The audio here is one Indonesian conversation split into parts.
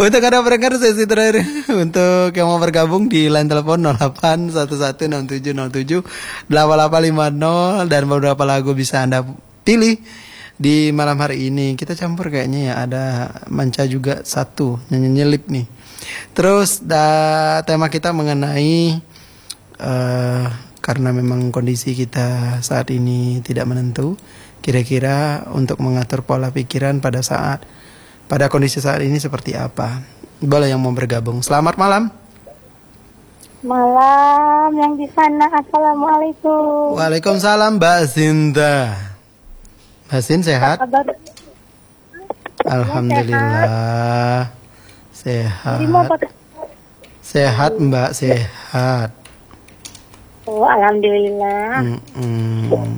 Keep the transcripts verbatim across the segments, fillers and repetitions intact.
Untuk ada pendengar sesi terakhir untuk yang mau bergabung di line telepon nol delapan satu satu enam tujuh nol tujuh delapan delapan lima nol dan beberapa lagu bisa Anda pilih di malam hari ini. Kita campur kayaknya ya, ada manca juga satu nyelip nih. Terus da, tema kita mengenai uh, karena memang kondisi kita saat ini tidak menentu, kira-kira untuk mengatur pola pikiran pada saat pada kondisi saat ini seperti apa? Boleh yang mau bergabung. Selamat malam. Malam yang di sana. Assalamualaikum. Waalaikumsalam Mbak Sinta. Mbak Sin sehat? Kabar? Alhamdulillah. Sehat. Sehat. Sehat Mbak, sehat. Oh, alhamdulillah. Mm-mm.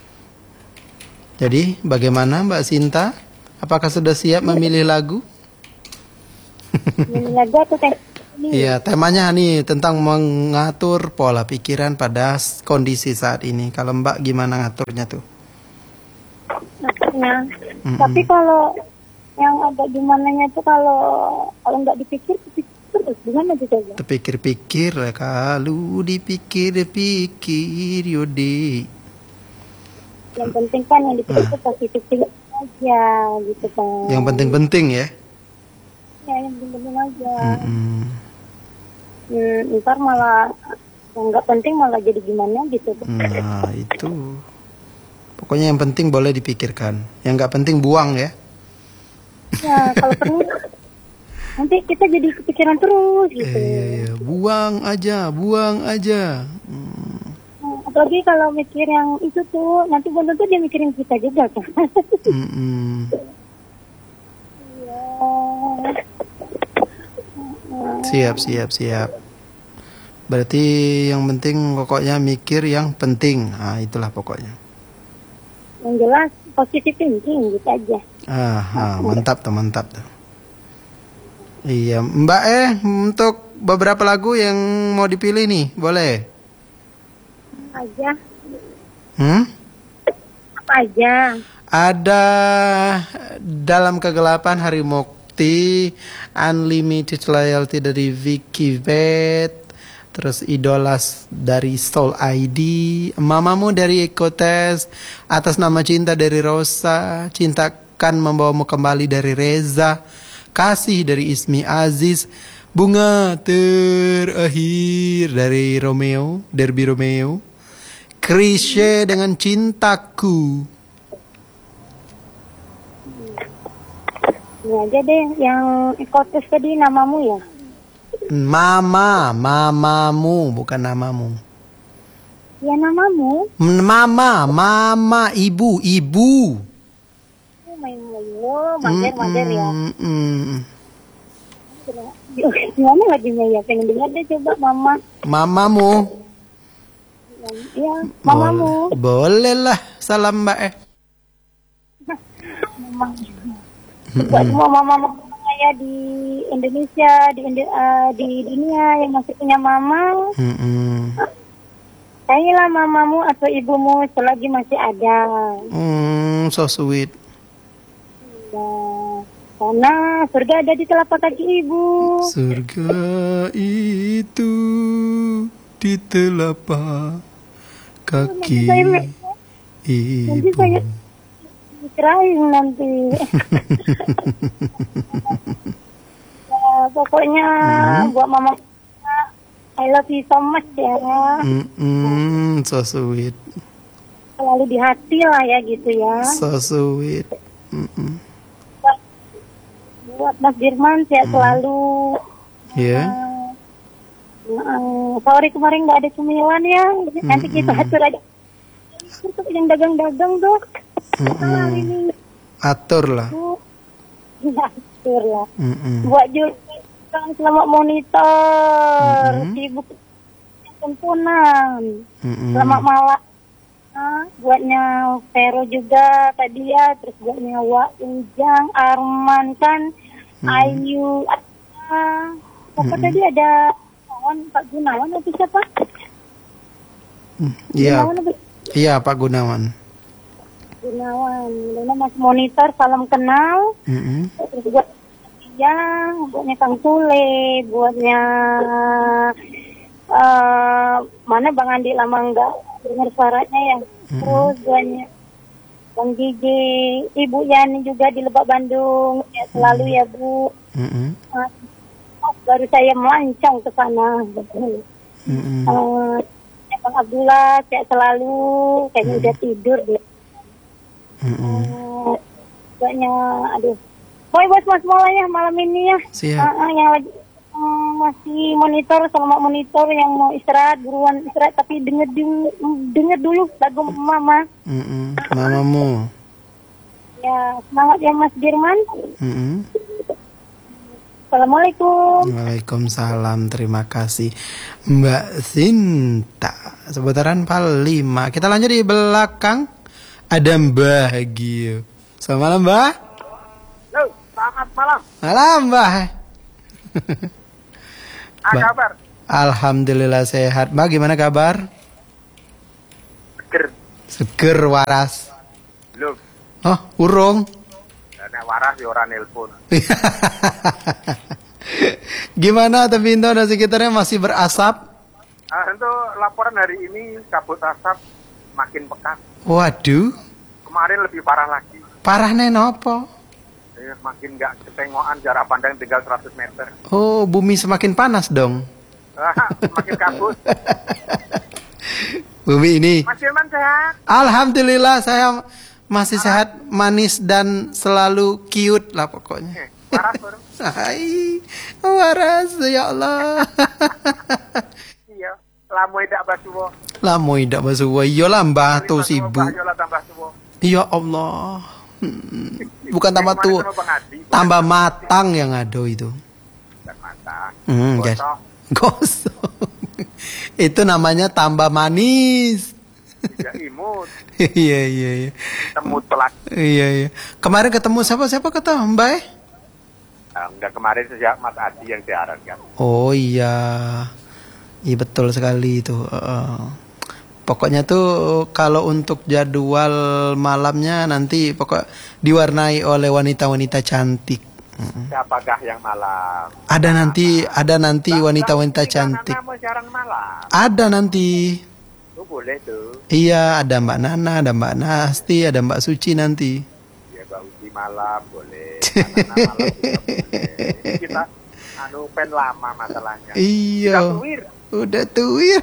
Jadi bagaimana Mbak Sinta? Apakah sudah siap memilih lagu? Memilih lagu atau teh? Iya, temanya nih tentang mengatur pola pikiran pada kondisi saat ini. Kalau Mbak gimana ngaturnya tuh? Ngaturnya. Mm-mm. Tapi kalau yang agak gimananya tuh kalau kalau nggak dipikir, dipikir terus gimana tuh coba? Terpikir-pikir, kalau dipikir-pikir, yode. Yang penting kan yang dipikir itu positif aja gitu kan. Yang penting-penting ya? Ya, yang penting-penting aja. Mm-mm. Hmm, ntar malah yang nggak penting malah jadi gimana gitu. Nah itu. Pokoknya yang penting boleh dipikirkan. Yang nggak penting buang ya. Ya kalau perlu nanti kita jadi kepikiran terus gitu. Iya, iya. Buang aja, buang aja. Hmm. Apalagi kalau mikir yang itu tuh nanti belum tentu dia mikirin kita juga kan. Mm-mm. Siap, siap, siap. Berarti yang penting pokoknya mikir yang penting. Ah, itulah pokoknya. Yang jelas positif thinking gitu aja. Ah, ah mantap tuh, mantap tuh. Iya, Mbak eh untuk beberapa lagu yang mau dipilih nih, boleh? Aja. Hmm? Apa aja? Ada Dalam Kegelapan Hari Mukti, Unlimited Loyalty dari Vicky Vet, terus Idolas dari Soul I D, Mamamu dari Ekotes, Atas Nama Cinta dari Rosa, Cintakan Membawamu Kembali dari Reza, Kasih dari Ismi Aziz, Bunga Terakhir dari Romeo, Derby Romeo, Krisye dengan Cintaku. Ini aja deh yang Ekotes tadi namamu ya. Mama, mamamu bukan namamu. Ya namamu. Mama, mama, ibu, ibu. Oh, main main, mager mager ya. Mm-mm. Gimana lagunya ya? Pengen dengar deh coba mama. Mamamu. Iya, mamamu. Boleh lah, salam Mbak eh. Mama. Buat semua mama-mama ya di Indonesia, di uh, di dunia yang masih punya mama. Mm-mm. Sayangilah mamamu atau ibumu selagi masih ada. Hmm, so sweet. Ya, karena surga ada di telapak kaki ibu. Surga itu di telapak kaki Nanti ibu. saya dikirain nanti. Ya, pokoknya hmm. buat mama I love you so much ya. Mm-mm, so sweet. Selalu di hati lah ya gitu ya. So sweet. Mm-mm. Buat, buat Mas Dirman sehat mm. selalu. Iya. Yeah. Uh, sorry kemarin nggak ada cemilan ya. Nanti kita atur aja. Untuk yang dagang-dagang tuh. Nah, ini. Atur lah. Ya, atur lah. Mm-mm. Buat juga selamat monitor. Mm-mm. Sibuk sempurna. Mm-mm. Selamat malam. Nah, buatnya Vero juga tadi ya. Terus buatnya Wak Ujang, Arman kan. Mm. Ayu. Uh, apa tadi ada Pak Gunawan atau siapa? Iya. Mm, iya Pak Gunawan. Gunawan, Luna masih monitor, salam kenal. Mm-hmm. Terus buat Ujang, buatnya Kang Sule, buatnya uh, mana Bang Andi lama nggak dengar suaranya ya. Mm-mm. Terus buatnya Bang Gigi, Ibu Yani juga di Lebak Bandung, ya selalu ya Bu. Mm-mm. Uh, baru saya melancong ke sana. Mm-mm. Uh, Bang Abdullah, kayak selalu, kayaknya Mm-mm. udah tidur dia. Mm-mm. Uh, buatnya, aduh. Boy bos mas semuanya malam ini ya. Siap. Uh, uh, yang lagi uh, masih monitor, selamat monitor yang mau istirahat buruan istirahat tapi denger dulu, denger dulu lagu Mama. Mm-mm. Mamamu. Ya semangat ya Mas Dirman. Mm-mm. Assalamualaikum. Waalaikumsalam, terima kasih Mbak Sinta. Seputaran Pal lima. Kita lanjut di belakang. Ada Mbah Gio. Selamat malam Mbah. Halo, selamat malam. Malam Mbah. Apa Mbak. kabar? Alhamdulillah sehat. Mbak gimana kabar? Seger. Seger waras. Belum. Oh, urung. Nek waras ya ora nelpon. Gimana tapi Indo dan sekitarnya masih berasap? Ah, untuk laporan hari ini kabut asap makin pekat. Waduh, Kemarin lebih parah lagi. parah nih nopo? Eh, makin nggak ketengoan, jarak pandang tinggal seratus meter. Oh, bumi semakin panas dong. Ah, makin kabut. Bumi ini. Mas Firman sehat? Alhamdulillah saya masih sehat, manis dan selalu cute lah pokoknya. Eh, waras baru. Hai, waras ya Allah. Iya. Lamu tidak basuwo. Lah mau tidak basuh yo lah mbah tuh sibuk. Ayo lah tambah suwo. Ya Allah. Hmm, bukan tambah Kemarin tua, sama Bang Adi, tambah bukan matang yang ada itu. bukan mata. Hmm, guys. Gosok. Gosong. Itu namanya tambah manis. Tidak imut. Iya iya iya. Temut pelak. Iya iya. Kemarin ketemu siapa siapa kata Mbak? eh? Nah, enggak kemarin sejak Mas Adi yang diarahkan. Oh iya. Iya betul sekali itu. Heeh. Pokoknya tuh kalau untuk jadwal malamnya nanti pokok diwarnai oleh wanita-wanita cantik. Mm. Siapakah yang malam? Ada nanti, ada nanti wanita-wanita cantik. Mau siaran malam. Ada nanti. Lu boleh tuh. Iya, ada Mbak Nana, ada Mbak Nasti, ada Mbak Suci nanti. Ya Mbak Uci malam boleh. Nana malam juga boleh. Kita anu pen lama masalahnya. Iya. Kita tuir. Udah tuir.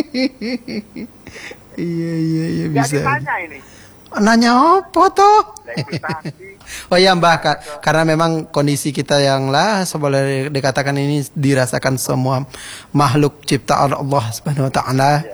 Iya iya iya Nggak bisa. ditanya ini. Nanya apa tuh? Levitasi. Oh ya Mbak, Ka- karena memang kondisi kita yang lah boleh dikatakan ini dirasakan semua makhluk ciptaan Allah Subhanahu wa taala.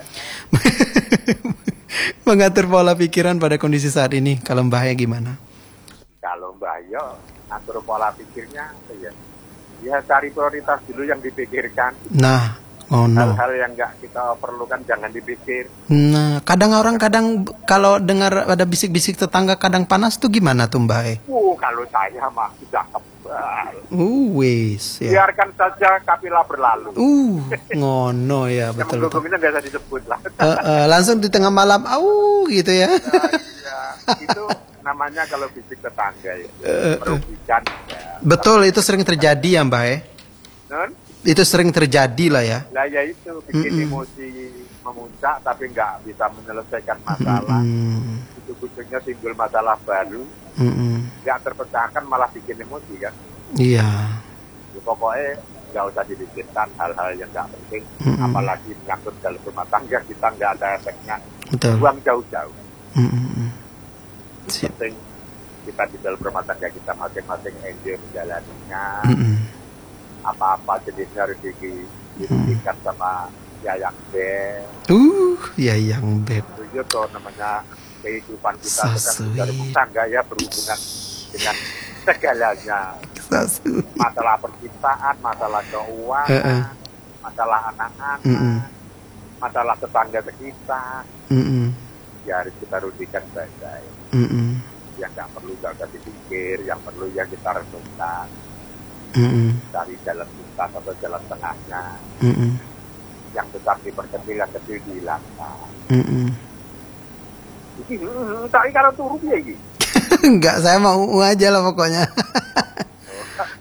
Mengatur pola pikiran pada kondisi saat ini. Kalau Mbahnya gimana? Kalau Mbak Yo atur pola pikirnya ya. Ya cari prioritas dulu yang dipikirkan. Nah, oh no. Hal-hal yang nggak kita perlukan jangan dipikir. Nah, kadang orang kadang kalau dengar ada bisik-bisik tetangga kadang panas tuh gimana tuh Mbak? eh? Uh, kalau saya mah sudah kebal. Uh, wis ya. Biarkan saja kapila berlalu. Uh, ngono ya Yang betul betul. menghukum itu biasa disebut lah. Eh, eh, langsung di tengah malam, au gitu ya. Ya, itu namanya kalau bisik tetangga ya. Merugikan ya. Betul, itu sering terjadi ya Mbak eh. Non? Itu sering terjadi lah ya. Lah ya itu bikin Mm-mm. emosi memuncak tapi nggak bisa menyelesaikan masalah. Mm-mm. Itu ujungnya timbul masalah baru, Mm-mm. nggak terpecahkan malah bikin emosi kan. Iya. Ya, pokoknya nggak usah dipikirkan hal-hal yang nggak penting, Mm-mm. apalagi menyangkut dalam rumah tangga kita nggak ada efeknya. Betul. Buang jauh-jauh. Mm-mm. Yang Siap. penting kita di dalam rumah tangga kita masing-masing enjoy menjalaninya. Mm-mm. Apa-apa jenisnya rezeki dirugikan sama Yayang Bel. Uh, ya yang beb. Itu tuh namanya kehidupan kita So sedang mencari sweet. tangga ya berhubungan dengan segalanya. Sasu. Masalah percintaan, masalah keuangan, Eh-eh. masalah anak-anak, Mm-mm. masalah tetangga sekitar. Mm-mm. Ya harus kita rudikan baik-baik. Mm-mm. Yang nggak perlu nggak usah dipikir, yang perlu yang kita renungkan. Mm-mm. Cari jalan pintas atau jalan tengahnya. Mm-mm. Yang besar diperkecil, yang kecil dihilangkan. Mm-mm. Iki, hmm, tapi kalau turun ya iki. Enggak, saya mau aja lah pokoknya.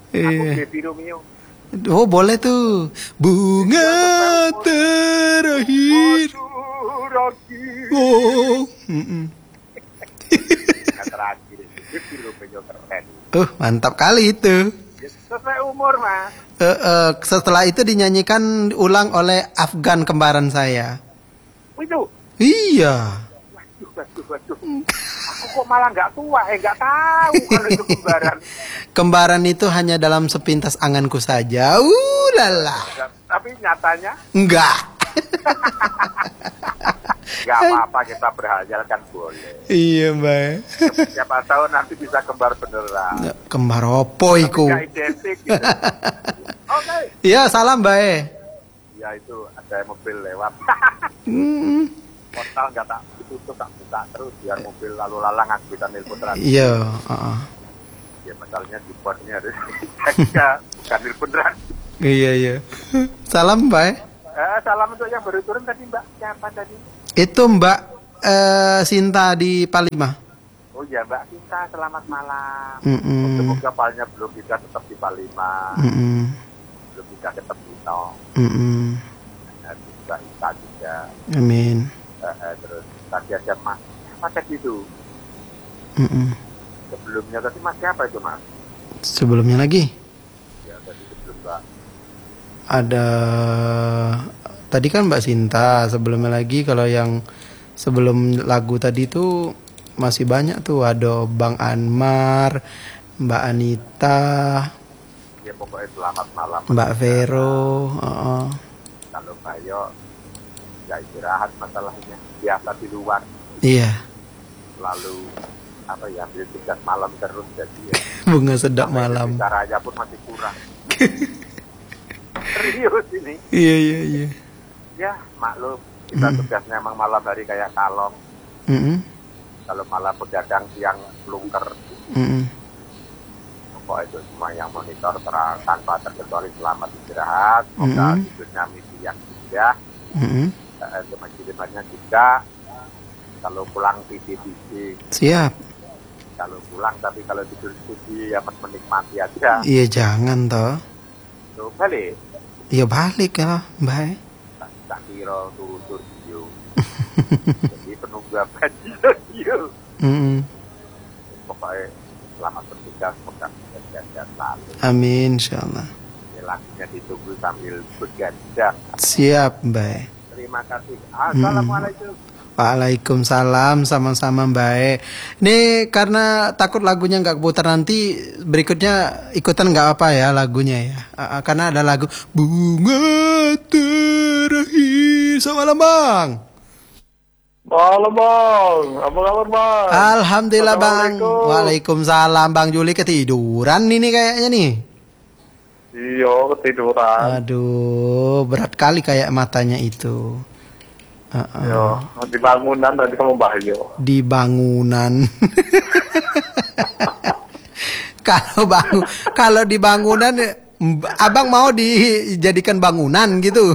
Aku Iya. Baby Romeo. Oh boleh tuh. Bunga terakhir. Aduh, Rocky. Oh. Mm-mm. Yang terakhir itu Baby Romeo keren. Uh, mantap kali itu. Ya, sesuai umur, Mas. Eh, eh, setelah itu dinyanyikan ulang oleh Afgan kembaran saya. Oh, itu. Iya. Waduh, waduh, waduh. Aku kok malah nggak tua, eh nggak tahu kalau itu kembaran. Kembaran itu hanya dalam sepintas anganku saja. Uh, lala. Nggak- Tapi nyatanya Enggak. nggak apa-apa, kita berhayal kan boleh. Iya, Mbak. Siapa tahu nanti bisa kembar beneran. Kembar opo iku? Nggak identik gitu. Oke. Iya, salam, Mbak. Ya itu ada mobil lewat. Hmm, Portal nggak tak tutup, tak buka terus biar mobil lalu lalang aku bisa nelpon terus. iya, heeh. Ya masalahnya di portnya harus jaga, bukan nelpon terus. Iya, iya. Salam, Mbak. Eh, salam untuk yang baru turun tadi Mbak. Siapa tadi? Itu Mbak eh, Sinta di Palima. Oh ya Mbak Sinta, selamat malam. Mm-mm. Semoga palnya belum bisa tetap di Palima, Mm-mm. belum bisa ketemu no. Mm-mm. Nah, juga Ika juga. Amin. Eh, eh, terus tadi ada Mas, apa tadi itu? Mm-mm. Sebelumnya tadi Mas siapa itu Mas? Sebelumnya lagi Ya tadi sebelum Mbak. ada tadi kan Mbak Sinta, sebelumnya lagi kalau yang sebelum lagu tadi tuh masih banyak tuh, ada Bang Anmar, Mbak Anita, Ya pokoknya selamat malam. Mbak Vero, heeh. Kalau Bayo ya istirahat masalahnya, biasa di luar, Iya, lalu apa ya ambil tugas malam terus jadi ya. bunga sedap Sampai malam. caranya pun masih kurang. Serius ini. Iya, iya, iya. Ya maklum kita Mm. tugasnya emang malam hari kayak kalong. Mm-mm. Kalau malah pedagang siang pelungker, Mm-mm. pokoknya itu semua yang monitor terang tanpa terkecuali selamat istirahat. Semoga Mm. tidurnya misi yang indah. Mm-mm. Eh, Kemajuannya juga. Kalau pulang tidur-tidur, Siap. kalau pulang tapi kalau tidur studi ya menikmati aja. Iya, jangan toh. Tuh balik, Iya, balik ya, Mbak. tak, tak kira turun studio. Jadi penunggu abadi studio. Mm-mm. Pokoknya selamat bertugas, semoga sehat selalu. Amin, insyaallah. Ini lagunya ditunggu sambil berganda. Siap, Mbak. Terima kasih. Assalamualaikum. Waalaikumsalam, sama-sama Mbak. Ini karena takut lagunya nggak keputar nanti, berikutnya ikutan nggak apa ya lagunya ya. Ah, ah, karena ada lagu Bunga Terakhir. Selamat malam Bang. Malam bang, apa kabar bang? Alhamdulillah Bang. Assalamualaikum. Waalaikumsalam Bang Juli, ketiduran ini kayaknya nih. Iya ketiduran. Aduh, berat kali kayak matanya itu. Ah, ah. Iya, di bangunan tadi kamu Bahyo. Di bangunan. Kalau bangun, kalau di bangunan, abang mau dijadikan bangunan gitu.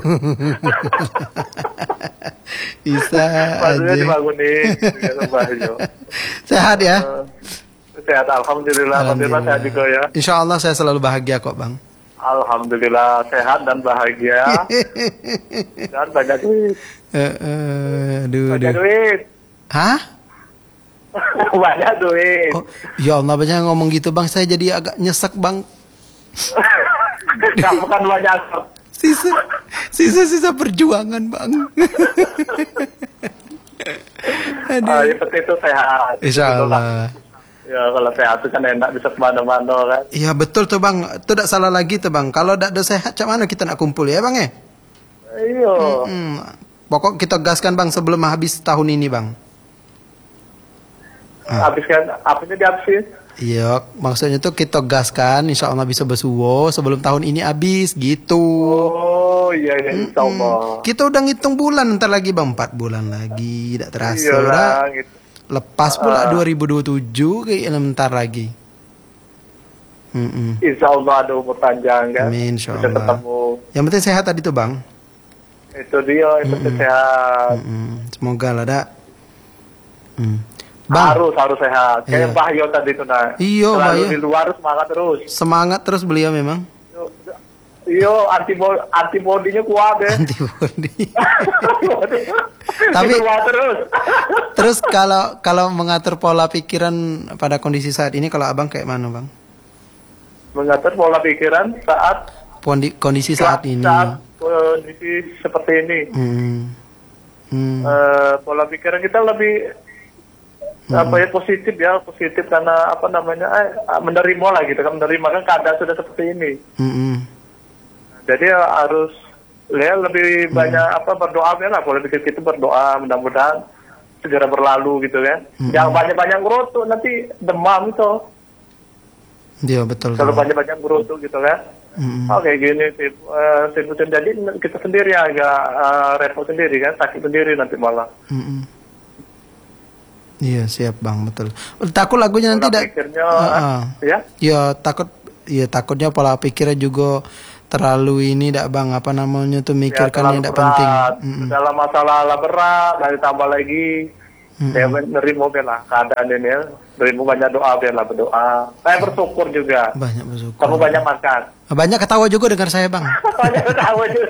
Bisa Maksudnya aja. dibangunin, di Bahyo. Sehat ya? Eh, Sehat, alhamdulillah, alhamdulillah sehat juga ya. Insya Allah saya selalu bahagia kok bang. Alhamdulillah sehat dan bahagia dan banyak duit. Eh, eh, aduh, Banyak aduh. duit. Hah? Banyak duit. Oh, ya Allah banyak ngomong gitu bang, saya jadi agak nyesek bang. Kamu kan banyak. Sisa, sisa, sisa perjuangan bang. Aduh. Ah, yang penting itu sehat. Insya Allah. Ya kalau sehat itu kan enak bisa kemana-mana kan. Iya betul tuh bang, itu tidak salah lagi tuh bang. Kalau tidak ada sehat, macam mana kita nak kumpul ya bang ya? Iya. Hmm. Pokok kita gaskan bang sebelum habis tahun ini bang. Habis kan, habisnya dihabisin. Iya, maksudnya tuh kita gaskan, insya Allah bisa bersuwo sebelum tahun ini habis gitu. Oh iya iya insya Allah. Hmm. Kita udah ngitung bulan ntar lagi bang, empat bulan lagi, tidak terasa. Iyalah Udah. gitu. Lepas pula dua ribu dua puluh tujuh kayaknya bentar lagi. Mm-mm. Insya Allah ada umur panjang kan. Amin, insya Bisa Allah. ketemu. Yang penting sehat tadi tuh bang. Itu dia, itu sehat. Mm-mm. Semoga lah dak. Mm. Bang. Harus harus sehat. Kayak Iya. Mbah Yo tadi itu nah. Iya, Selalu Mbah Yo. di luar semangat terus. Semangat terus beliau memang. Iyo antibody antibodinya kuat deh. Antibody. Tapi Tapi- kuat terus. Terus kalau kalau mengatur pola pikiran pada kondisi saat ini, kalau abang kayak mana bang? Mengatur pola pikiran saat Kondi- Kondisi saat ini. saat kondisi seperti ini. Hmm. Hmm. Eh, pola pikiran kita lebih apa ya positif ya positif karena apa namanya eh, menerima lah gitu kan menerima kan keadaan sudah seperti ini. Hmm. Jadi ya harus ya lebih banyak apa berdoa ya lah pola pikir kita berdoa mudah-mudahan segera berlalu gitu kan. Yang banyak-banyak ngerutuk nanti demam itu. Iya betul. Kalau Bang. banyak-banyak ngerutuk gitu kan. Hmm. Oke gini sih uh, jadi kita sendiri agak eh, repot sendiri kan sakit sendiri nanti malah. Hmm. Iya siap bang betul. Takut lagunya nanti Pola tidak. pikirnya Ah, ah. ya Ya takut. Ya takutnya pola pikirnya juga terlalu ini tidak bang apa namanya tuh mikirkan yang tidak penting. Mm-mm. Dalam masalah lah berat, nanti tambah lagi. Saya menerima lah keadaan ini ya. Nerima banyak doa biarlah berdoa. Saya bersyukur juga. Banyak bersyukur. Kamu banyak makan. Banyak ketawa juga dengar saya bang. Banyak tahu juga.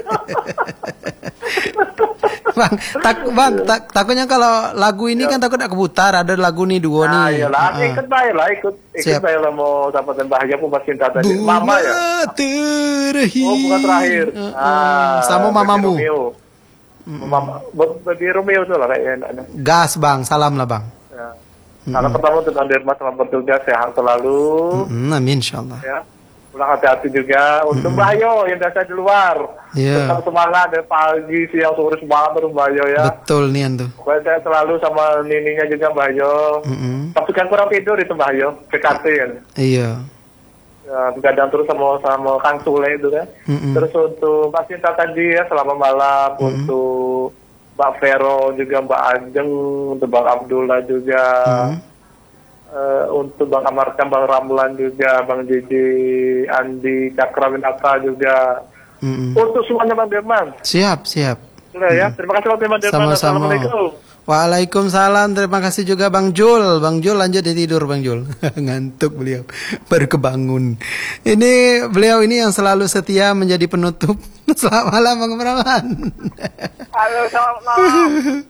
Bang, tak, bang tak, takutnya kalau lagu ini kan takut tidak keputar. Ada lagu nih dua Nah, nih. iyalah, Ah. ikut saya lah, ikut, ikut Siap. saya lah mau dapat dan bahagia pun cinta tadi. Mama ya. Bunga terakhir. Oh, bukan terakhir. Ah, Ah, ah. Sama Baby mamamu. Romeo. Mama, Baby Romeo tuh lah kayaknya enaknya. Gas bang, salam lah bang. Ya. Salam pertama untuk Anda Irma, selamat bertugas, sehat selalu. Hmm, amin insyaallah. Ya. Pulang hati-hati juga. Untuk Mbak Yo yang biasa di luar. Iya. Tetap semangat dari pagi, siang, sore semangat terus Mbak Yo ya. Betul nih tuh. Pokoknya saya selalu sama nininya juga Mbak Yo. Mm-mm. Tapi kan kurang tidur itu Mbak Yo, P K T kan. Iya. Ya, begadang terus sama sama Kang Sule itu kan. Mm-mm. Terus untuk Mbak Cinta tadi ya selamat malam. Untuk Mbak Vero juga Mbak Ajeng, untuk Bang Abdullah juga. Mm. Eh, untuk Bang Amarkan, Bang Ramlan juga, Bang Jiji, Andi, Cakrawinata juga. Mm-mm. Untuk semuanya Bang Derman. Siap siap. Sudah ya. Terima kasih Bang Derman. Sama-sama. Assalamualaikum. Waalaikumsalam, terima kasih juga Bang Jul. Bang Jul lanjut di tidur Bang Jul. Ngantuk beliau, baru kebangun. Ini beliau ini yang selalu setia menjadi penutup. Selamat malam Bang Ramlan. Halo, selamat malam.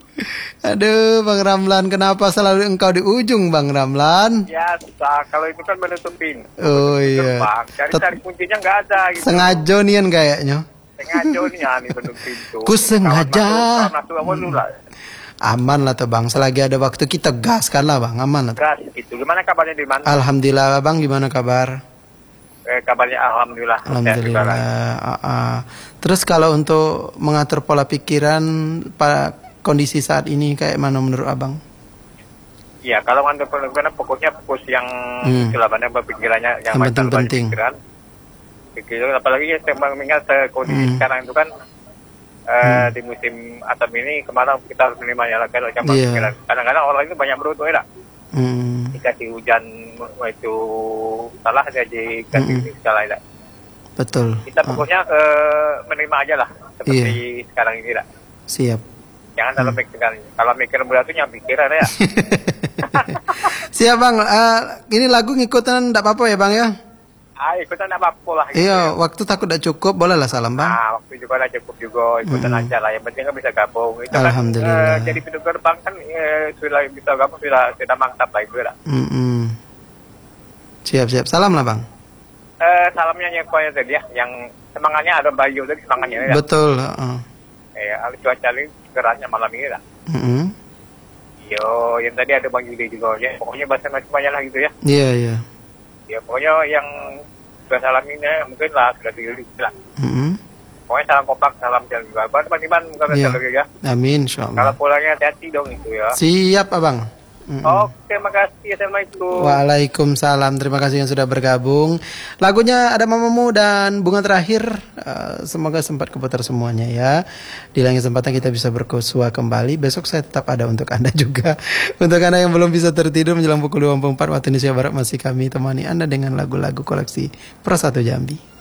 Aduh Bang Ramlan, kenapa selalu engkau di ujung Bang Ramlan? Ya, susah. Kalau itu kan menutup pintu. Oh iya. Gerbang. Cari-cari kuncinya nggak ada gitu. Sengaja nian kayaknya. Sengaja nih ya, nih menutup pintu. Ku sengaja. Kawan masuk, kawan masuk awal dulu lah. Aman lah tuh Bang, selagi ada waktu kita gaskan lah Bang, aman lah tuh. Gas gitu. Gimana kabarnya di mana? Alhamdulillah Bang, gimana kabar? Eh, kabarnya alhamdulillah. Sehat juga Alhamdulillah. lah. Ah, ah. Terus kalau untuk mengatur pola pikiran pada kondisi saat ini kayak mana menurut Abang? Iya, kalau ngantuk penelitian pokoknya fokus yang Hmm. itulah mana berpikirannya yang Yang banyak penting-penting. pikiran. Pikiran apalagi ya saya mengingat eh, kondisi Hmm. sekarang itu kan eh, di musim asam ini kemarin kita harus menerima ya kalau yang Iya. pikiran. Kadang-kadang orang itu banyak beruntung ya. Hmm. Dikasih hujan itu salah dia dikasih Mm-mm. salah ya. Betul. Kita Ah, pokoknya eh, menerima aja lah seperti sekarang ini lah. siap. Jangan dalam pikiran. Kalau mikir berat itu yang pikiran ya. Siap Bang. Ah, ini lagu ngikutan enggak apa-apa ya Bang ya? Ah, ikutan apa-apa lah. Gitu. Iya, waktu takut tidak cukup, boleh lah salam Bang. Nah, waktu juga udah cukup juga ikutan Mm-mm. aja lah. Yang penting kan bisa gabung. Itu Alhamdulillah. kan eh, jadi pintu gerbang kan eh, sudah bisa gabung sudah sudah mantap lah itu lah. Mm-mm. Siap siap. Salam lah Bang. Eh, salamnya yang koya tadi ya, yang semangatnya ada Bayu tadi semangatnya ya. Betul. ah. Eh, cuaca ini gerasnya malam ini lah. Mm-mm. Yo, yang tadi ada Bang Yudi juga ya. Pokoknya bahasa semuanya lah gitu ya. Iya iya. Ya pokoknya yang sudah salam ini ya, mungkin lah sudah diri lah. Mm-mm. Pokoknya salam kompak, salam jalan juga. Buat teman-teman bukan Iya. lagi ya. Amin Kalau insyaallah. pulangnya hati-hati dong itu ya. Siap Abang. Mm-mm. Oke, makasih. Assalamualaikum. Waalaikumsalam, terima kasih yang sudah bergabung. Lagunya ada Mamamu dan Bunga Terakhir. Eh, semoga sempat keputar semuanya ya. Di lain kesempatan kita bisa berkusua kembali. Besok saya tetap ada untuk Anda juga. Untuk Anda yang belum bisa tertidur menjelang pukul dua puluh empat waktu Indonesia Barat, masih kami temani Anda dengan lagu-lagu koleksi Pro satu Jambi.